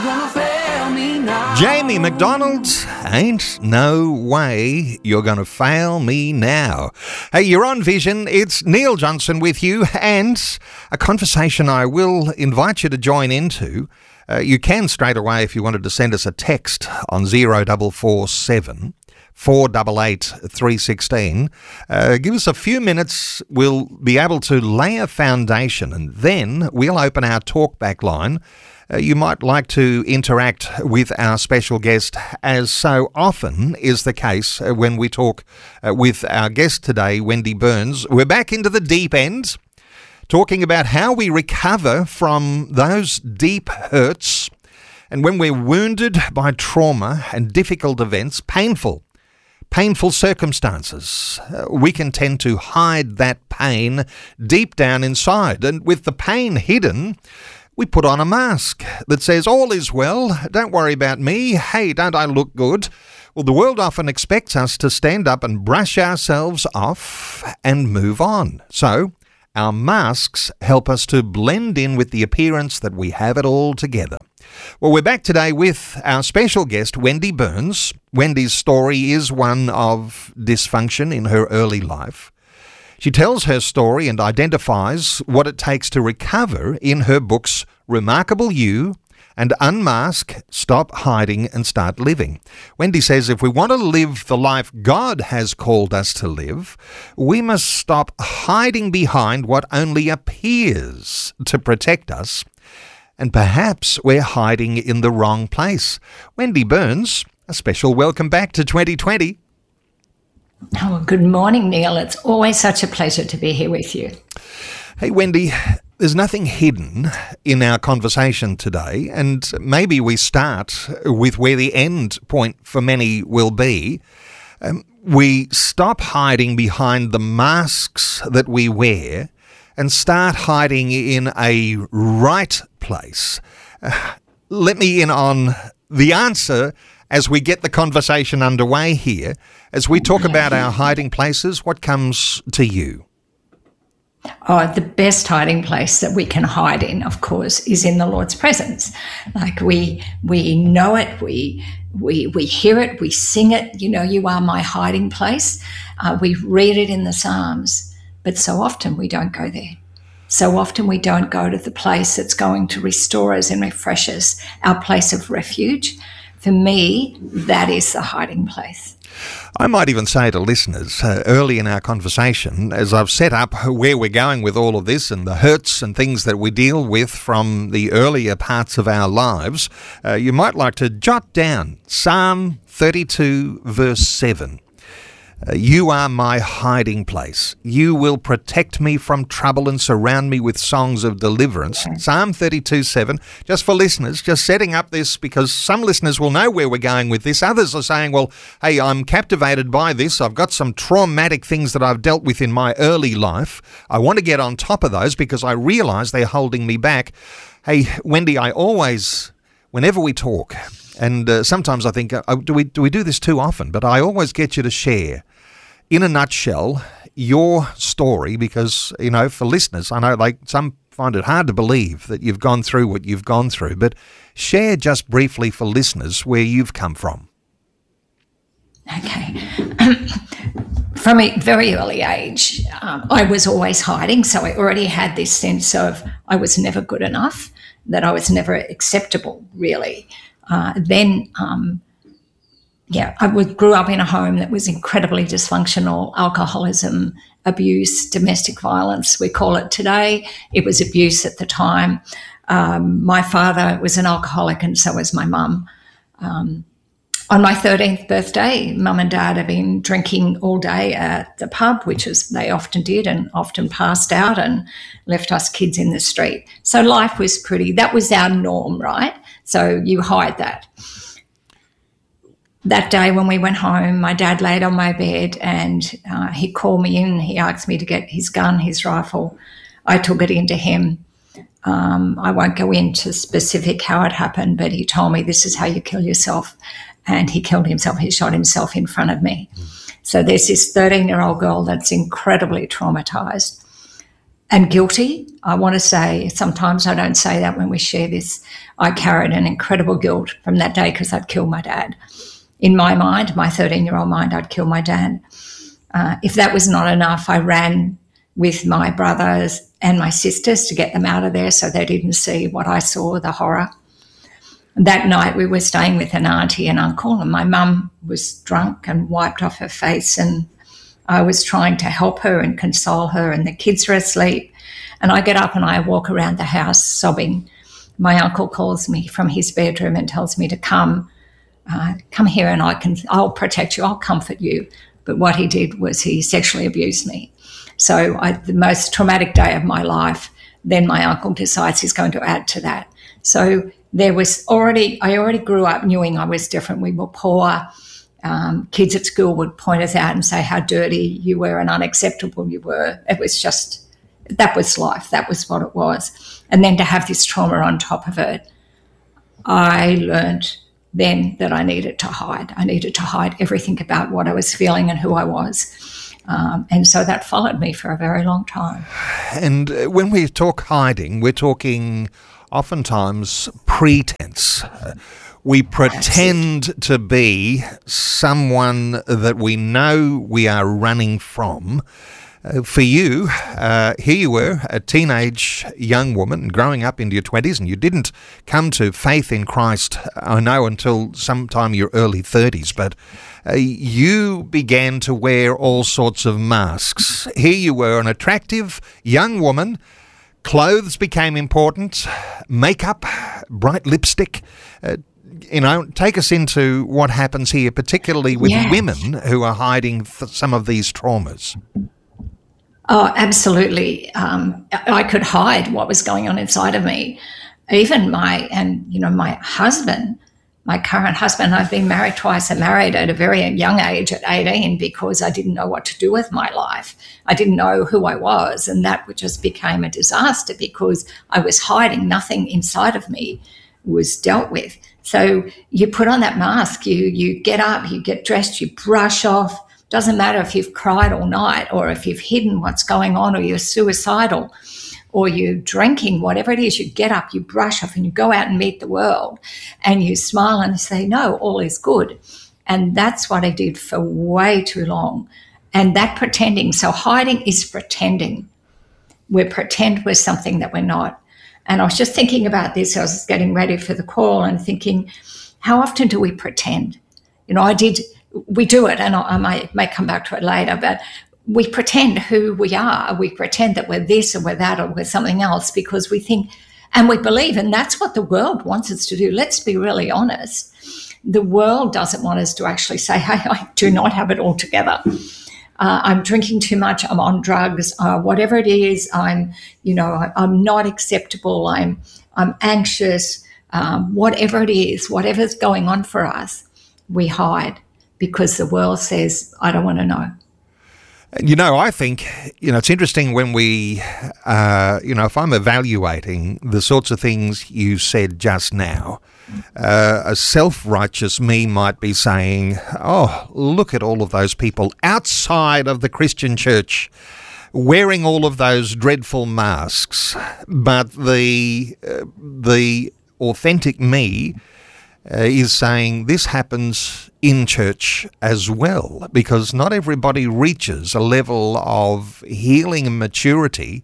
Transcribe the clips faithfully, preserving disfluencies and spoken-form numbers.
Jamie McDonald, ain't no way you're going to fail me now. Hey, you're on Vision. It's Neil Johnson with you, and a conversation I will invite you to join into. Uh, you can straight away if you wanted to send us a text on zero four four seven, four eight eight, three one six. Uh, give us a few minutes. We'll be able to lay a foundation, and then we'll open our talkback line. Uh, you might like to interact with our special guest, as so often is the case uh, when we talk uh, with our guest today, Wendy Burns. We're back into the deep end, talking about how we recover from those deep hurts, and when we're wounded by trauma and difficult events, painful, painful circumstances, uh, we can tend to hide that pain deep down inside. And with the pain hidden, we put on a mask that says, all is well, don't worry about me, hey, don't I look good? Well, the world often expects us to stand up and brush ourselves off and move on. So our masks help us to blend in with the appearance that we have it all together. Well, we're back today with our special guest, Wendy Burns. Wendy's story is one of dysfunction in her early life. She tells her story and identifies what it takes to recover in her books Remarkable You and Unmask, Stop Hiding and Start Living. Wendy says if we want to live the life God has called us to live, we must stop hiding behind what only appears to protect us. And perhaps we're hiding in the wrong place. Wendy Burns, a special welcome back to twenty twenty. Oh, good morning, Neil. It's always such a pleasure to be here with you. Hey, Wendy, there's nothing hidden in our conversation today, and maybe we start with where the end point for many will be. Um, we stop hiding behind the masks that we wear and start hiding in a right place. Uh, let me in on the answer as we get the conversation underway here. As we talk about our hiding places, what comes to you? Oh, the best hiding place that we can hide in, of course, is in the Lord's presence. Like we we know it, we we we hear it, we sing it. You know, you are my hiding place. Uh, we read it in the Psalms, but so often we don't go there. So often we don't go to the place that's going to restore us and refresh us, our place of refuge. For me, that is the hiding place. I might even say to listeners, uh, early in our conversation, as I've set up where we're going with all of this and the hurts and things that we deal with from the earlier parts of our lives, uh, you might like to jot down Psalm thirty-two, verse seven. Uh, you are my hiding place. You will protect me from trouble and surround me with songs of deliverance. Okay. Psalm thirty-two, seven. Just for listeners, just setting up this because some listeners will know where we're going with this. Others are saying, well, hey, I'm captivated by this. I've got some traumatic things that I've dealt with in my early life. I want to get on top of those because I realise they're holding me back. Hey, Wendy, I always, whenever we talk, and uh, sometimes I think, uh, do we do we do this too often? But I always get you to share, in a nutshell, your story, because, you know, for listeners, I know like some find it hard to believe that you've gone through what you've gone through, but share just briefly for listeners where you've come from. Okay. From a very early age, um, I was always hiding, so I already had this sense of I was never good enough, that I was never acceptable, really. Uh, then... Um, Yeah, I grew up in a home that was incredibly dysfunctional, alcoholism, abuse, domestic violence, we call it today. It was abuse at the time. Um, my father was an alcoholic and so was my mum. Um, on my thirteenth birthday, mum and dad had been drinking all day at the pub, which is they often did and often passed out and left us kids in the street. So life was pretty, that was our norm, right? So you hide that. That day when we went home, my dad laid on my bed and uh, he called me in. He asked me to get his gun, his rifle. I took it into him. Um, I won't go into specific how it happened, but he told me this is how you kill yourself. And he killed himself. He shot himself in front of me. Mm. So there's this thirteen-year-old girl that's incredibly traumatised and guilty I want to say, sometimes I don't say that when we share this, I carried an incredible guilt from that day because I'd killed my dad. In my mind, my thirteen-year-old mind, I'd killed my dad. Uh, if that was not enough, I ran with my brothers and my sisters to get them out of there so they didn't see what I saw, the horror. That night we were staying with an auntie and uncle, and my mum was drunk and wiped off her face, and I was trying to help her and console her, and the kids were asleep. And I get up and I walk around the house sobbing. My uncle calls me from his bedroom and tells me to come, uh, come here and I can, I'll protect you, I'll comfort you. But what he did was he sexually abused me. So I, the most traumatic day of my life, then my uncle decides he's going to add to that. So there was already, I already grew up knowing I was different. We were poor. Um, kids at school would point us out and say how dirty you were and unacceptable you were. It was just, that was life. That was what it was. And then to have this trauma on top of it, I learned then that I needed to hide. I needed to hide everything about what I was feeling and who I was. Um, and so that followed me for a very long time. And when we talk hiding, we're talking oftentimes pretense. We pretend to be someone that we know we are running from. Uh, for you, uh, here you were, a teenage young woman growing up into your twenties, and you didn't come to faith in Christ, I know, until sometime your early thirties, but uh, you began to wear all sorts of masks. Here you were, an attractive young woman. Clothes became important, makeup, bright lipstick. Uh, you know, take us into what happens here, particularly with yes. women who are hiding th- some of these traumas. Oh, absolutely. Um, I could hide what was going on inside of me. Even my, and, you know, my husband, my current husband, I've been married twice. I married at a very young age at eighteen because I didn't know what to do with my life. I didn't know who I was, and that just became a disaster because I was hiding. Nothing inside of me was dealt with. So you put on that mask, you you get up, you get dressed, you brush off. Doesn't matter if you've cried all night or if you've hidden what's going on or you're suicidal or you're drinking, whatever it is, you get up, you brush off and you go out and meet the world and you smile and say, no, all is good. And that's what I did for way too long. And that pretending, so hiding is pretending. We pretend we're something that we're not. And I was just thinking about this. I was getting ready for the call and thinking, how often do we pretend? You know, I did... We do it, and I may, may come back to it later, but we pretend who we are. We pretend that we're this or we're that or we're something else because we think and we believe, and that's what the world wants us to do. Let's be really honest. The world doesn't want us to actually say, hey, I do not have it all together. Uh, I'm drinking too much, I'm on drugs, uh, whatever it is, I'm, you know, I, I'm not acceptable, I'm, I'm anxious, um, whatever it is, whatever's going on for us, we hide. Because the world says, I don't want to know. You know, I think, you know, it's interesting when we, uh, you know, if I'm evaluating the sorts of things you said just now, uh, a self-righteous me might be saying, oh, look at all of those people outside of the Christian church wearing all of those dreadful masks. But the uh, the authentic me Uh, is saying this happens in church as well, because not everybody reaches a level of healing and maturity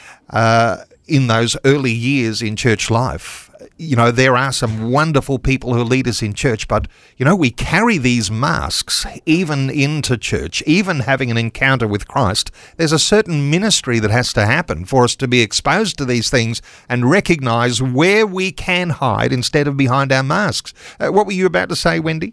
uh, in those early years in church life. You know, there are some wonderful people who lead us in church, but, you know, we carry these masks even into church, even having an encounter with Christ. There's a certain ministry that has to happen for us to be exposed to these things and recognize where we can hide instead of behind our masks. Uh, what were you about to say, Wendy?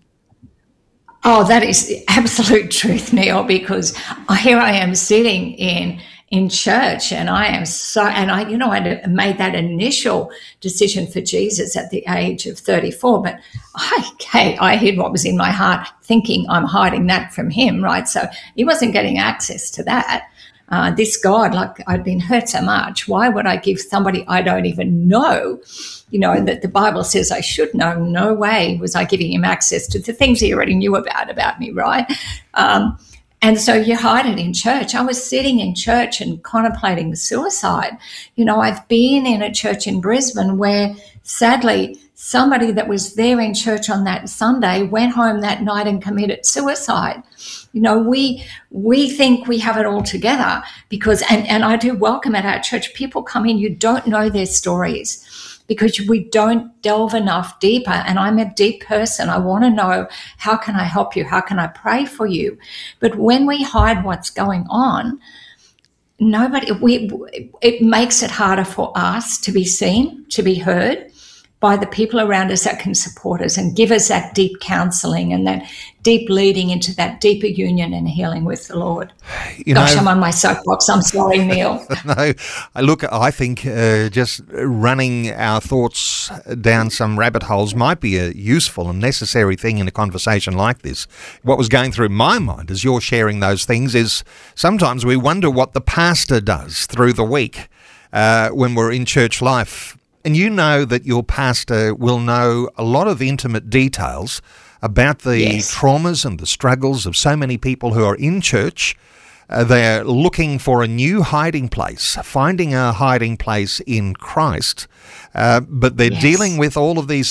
Oh, that is absolute truth, Neil, because here I am sitting in in church and I am so, and I, you know, I made that initial decision for Jesus at the age of thirty-four, but I, hey, I hid what was in my heart thinking I'm hiding that from him, right? So he wasn't getting access to that. Uh, this God, like I'd been hurt so much, why would I give somebody I don't even know, you know, that the Bible says I should know? No way was I giving him access to the things he already knew about, about me, right? Um, And so you hide it in church. I was sitting in church and contemplating suicide. You know, I've been in a church in Brisbane where, sadly, somebody that was there in church on that Sunday went home that night and committed suicide. You know, we we think we have it all together because, and, and I do welcome at our church, people come in, you don't know their stories because we don't delve enough deeper. And I'm a deep person. I want to know, how can I help you? How can I pray for you? But when we hide what's going on, nobody, we, it makes it harder for us to be seen, to be heard by the people around us that can support us and give us that deep counselling and that deep leading into that deeper union and healing with the Lord. You Gosh, know, I'm on my soapbox. I'm sorry, Neil. No, look, I think uh, just running our thoughts down some rabbit holes might be a useful and necessary thing in a conversation like this. What was going through my mind as you're sharing those things is sometimes we wonder what the pastor does through the week uh, when we're in church life. And you know that your pastor will know a lot of intimate details about the yes. traumas and the struggles of so many people who are in church. Uh, they're looking for a new hiding place, finding a hiding place in Christ, uh, but they're yes. dealing with all of these